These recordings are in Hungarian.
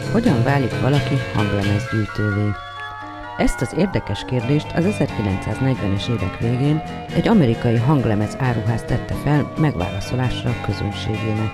Hogyan válik valaki hanglemezgyűjtővé? Ezt az érdekes kérdést az 1940-es évek végén egy amerikai hanglemez áruház tette fel megválaszolásra a közönségének.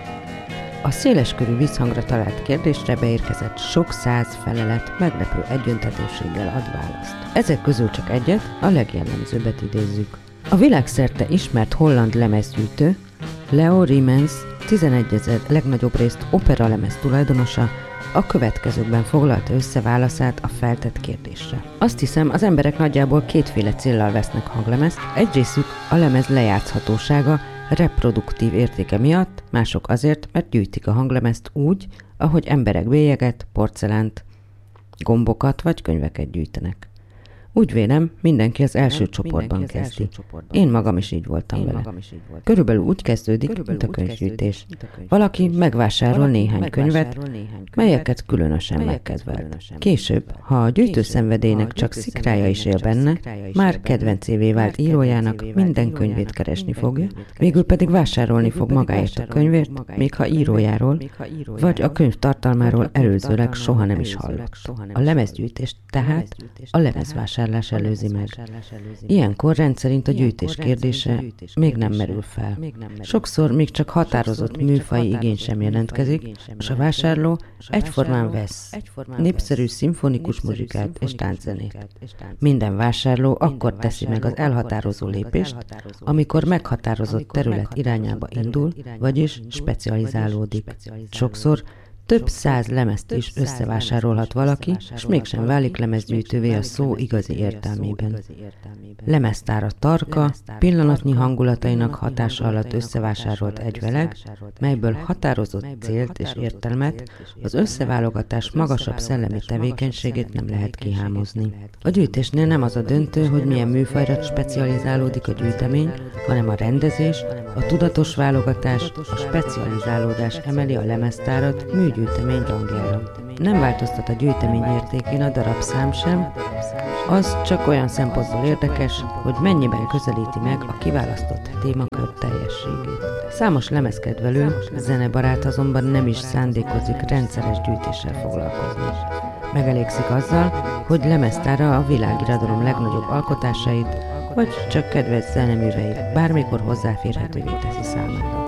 A széleskörű visszhangra talált kérdésre beérkezett sok száz felelet meglepő egyöntetőséggel ad választ. Ezek közül csak egyet, a legjellemzőbbet idézzük. A világszerte ismert holland lemezgyűjtő, Leo Riemens 11 000 legnagyobb részt operalemez tulajdonosa a következőkben foglalta össze válaszát a feltett kérdésre. Azt hiszem, az emberek nagyjából kétféle céllal vesznek hanglemezt, egy részük a lemez lejátszhatósága, reproduktív értéke miatt, mások azért, mert gyűjtik a hanglemezt úgy, ahogy emberek bélyeget, porcelánt, gombokat vagy könyveket gyűjtenek. Úgy vélem, mindenki az első csoportban kezdi. Én magam is így voltam vele. Körülbelül úgy kezdődik, mint a könyvgyűjtés. Valaki megvásárol néhány könyvet, melyeket különösen megkedvelt. Később, ha a gyűjtő szenvedélynek csak szikrája is él benne, már kedvencévé vált írójának minden könyvét keresni fogja, végül pedig vásárolni fog magáért a könyvért, még ha írójáról, vagy a könyv tartalmáról előzőleg soha nem is hallott. A lemezgyűjtést tehát a lemezvásárlás előzi meg. Ilyenkor rendszerint a gyűjtés kérdése még nem merül fel. Sokszor még csak határozott műfaji igény sem jelentkezik, és a vásárló egyformán vesz népszerű szimfonikus muzsikát és tánczenét. Minden vásárló akkor teszi meg az elhatározó lépést, amikor meghatározott terület irányába indul, vagyis specializálódik. Sokszor több száz lemezt is összevásárolhat valaki, és mégsem válik lemezgyűjtővé a szó igazi értelmében. Lemeztára tarka, pillanatnyi hangulatainak hatása alatt összevásárolt egyveleg, melyből határozott célt és értelmet, az összeválogatás magasabb szellemi tevékenységét nem lehet kihámozni. A gyűjtésnél nem az a döntő, hogy milyen műfajra specializálódik a gyűjtemény, hanem a rendezés, a tudatos válogatás, a specializálódás emeli a lemeztárat gyűjtemény rangjára. Nem változtat a gyűjtemény értékén a darabszám sem, az csak olyan szempontból érdekes, hogy mennyiben közelíti meg a kiválasztott témakör teljességét. Számos lemezkedvelő, zenebarát azonban nem is szándékozik rendszeres gyűjtéssel foglalkozni. Megelégszik azzal, hogy lemeztára a világirodalom legnagyobb alkotásait, vagy csak kedvenc zeneműveit bármikor hozzáférhetővé teszi számára.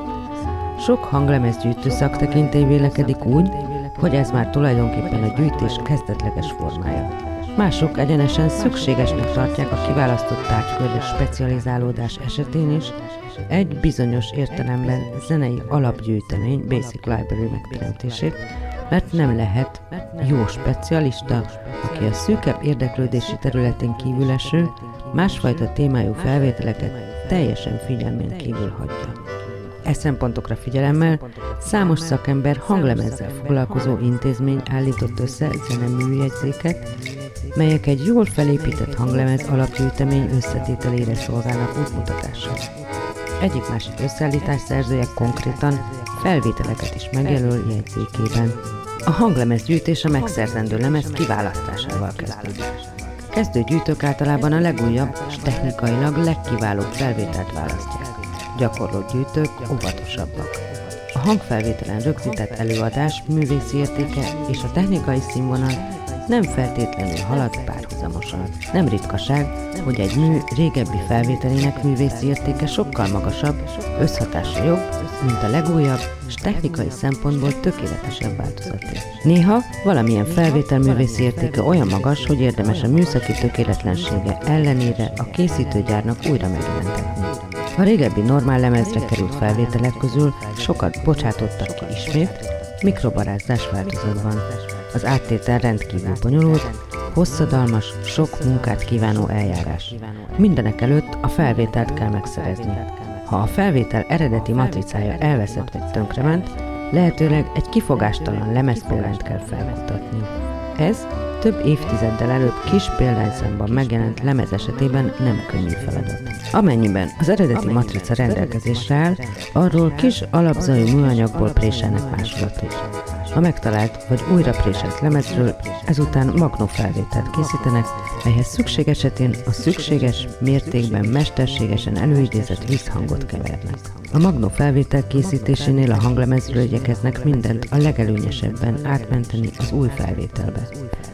Sok hanglemezgyűjtő szaktekintély vélekedik úgy, hogy ez már tulajdonképpen a gyűjtés kezdetleges formája. Mások egyenesen szükségesnek tartják a kiválasztott tárgykörre specializálódás esetén is egy bizonyos értelemben zenei alapgyűjtemény Basic Library megteremtését, mert nem lehet jó specialista, aki a szűkebb érdeklődési területén kívül eső, másfajta témájú felvételeket teljesen figyelmén kívül hagyja. E szempontokra figyelemmel számos szakember hanglemezzel foglalkozó intézmény állított össze zeneműjegyzéket, melyek egy jól felépített hanglemez alapgyűjtemény összetételére szolgálnak útmutatással. Egyik-másik összeállítás szerzője konkrétan felvételeket is megjelöl jegyzékében. A hanglemezgyűjtés a megszerzendő lemez kiválasztásával kezdődik. Kezdőgyűjtők általában a legújabb és technikailag legkiválóbb felvételt választják. Gyakorló gyűjtők óvatosabbak. A hangfelvételen rögzített előadás művészi értéke és a technikai színvonal nem feltétlenül halad párhuzamosan. Nem ritkaság, hogy egy mű régebbi felvételének művészi értéke sokkal magasabb, összhatása jobb, mint a legújabb és technikai szempontból tökéletesebb változaté. Néha valamilyen felvétel művészi értéke olyan magas, hogy érdemes a műszaki tökéletlensége ellenére a készítőgyárnak újra megjelentetni. A régebbi normál lemezre került felvételek közül sokat bocsátottak ki ismét, mikrobarázdás változatban. Az áttétel rendkívül bonyolult, hosszadalmas, sok munkát kívánó eljárás. Mindenekelőtt a felvételt kell megszerezni. Ha a felvétel eredeti matricája elveszett vagy tönkrement, lehetőleg egy kifogástalan lemezpéldányt kell felkutatni. Ez több évtizeddel előbb kis példányszámban megjelent lemez esetében nem könnyű feladat. Amennyiben az eredeti matrica rendelkezésre áll, arról kis alapzajú műanyagból préselnek másolatot. A megtalált vagy újra préselt lemezről ezután magnófelvételt készítenek, melyhez szükség esetén a szükséges mértékben mesterségesen előidézett visszhangot kevernek. A magnófelvétel készítésénél a hanglemezről igyekeznek mindent a legelőnyesebben átmenteni az új felvételbe.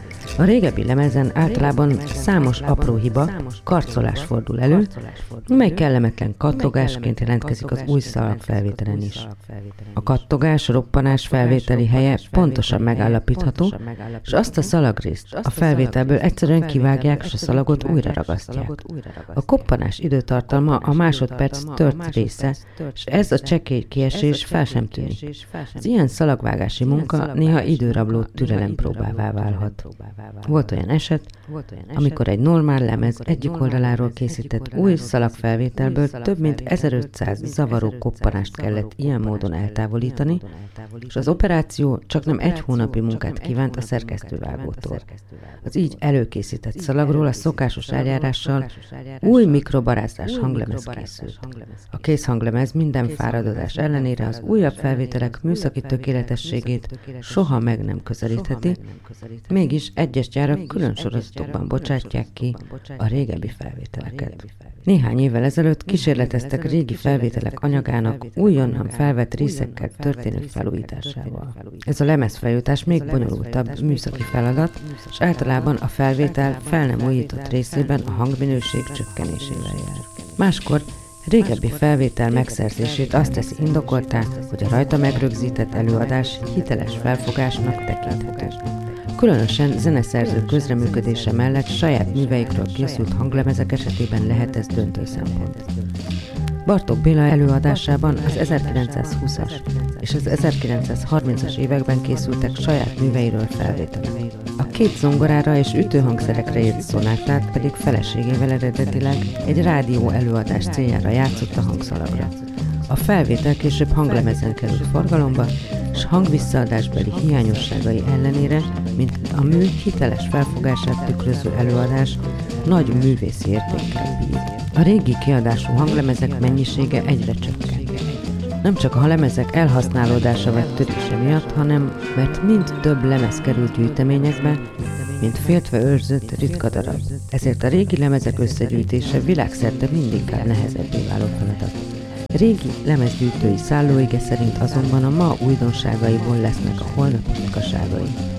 A régebbi lemezen általában számos apró hiba, karcolás fordul elő, mely kellemetlen kattogásként jelentkezik az új szalagfelvételen is. A kattogás, roppanás felvételi helye pontosan megállapítható, és azt a szalagrészt a felvételből egyszerűen kivágják, és a szalagot újra ragasztják. A koppanás időtartalma a másodperc tört része, és ez a csekély kiesés fel sem tűnik. Az ilyen szalagvágási munka néha időrabló türelempróbává válhat. Volt olyan eset, amikor egy normál lemez egyik oldaláról készített új szalagfelvételből több mint 1500 zavaró koppanást kellett ilyen módon eltávolítani, és az operáció csaknem 1 hónapi munkát kívánt a szerkesztővágótól. Az így előkészített szalagról a szokásos eljárással új mikrobarázdás hanglemez készült. A készhanglemez minden fáradozás ellenére az újabb felvételek műszaki tökéletességét soha meg nem közelítheti, mégis egyes gyárak külön sorozatokban bocsátják ki a régebbi felvételeket. Néhány évvel ezelőtt kísérleteztek régi felvételek anyagának újonnan felvett részekkel történő felújításával. Ez a lemezfelújítás még bonyolultabb műszaki feladat, és általában a felvétel fel nem újított részében a hangminőség csökkenésével jár. Máskor régebbi felvétel megszerzését azt teszi indokoltá, hogy a rajta megrögzített előadás hiteles felfogásnak tekinthető. Különösen zeneszerző közreműködése mellett saját műveikről készült hanglemezek esetében lehet ez döntő szempont. Bartók Béla előadásában az 1920-as és az 1930-as években készültek saját műveiről felvételek. A 2 zongorára és ütőhangszerekre írt szonátát pedig feleségével eredetileg egy rádió előadás céljára játszott a hangszalagra. A felvétel később hanglemezen került forgalomba, és hangvisszaadásbeli hiányosságai ellenére, mint a mű hiteles felfogását tükröző előadás, nagy művészi értékkel bír. A régi kiadású hanglemezek mennyisége egyre csökken. Nem csak a lemezek elhasználódása vagy törése miatt, hanem mert mind több lemez került gyűjteményekbe, mint féltve őrzött ritka darab. Ezért a régi lemezek összegyűjtése világszerte mindinkább nehezebbé váló feladat. Régi lemezgyűjtői szállóige szerint azonban a ma újdonságaiból lesznek a holnapi ritkaságai.